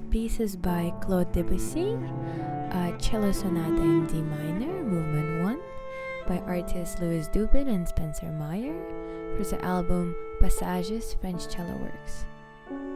pieces by Claude Debussy, Cello Sonata in D minor, Movement 1, by artists Louis Dubin and Spencer Meyer, for the album Passages French Cello Works.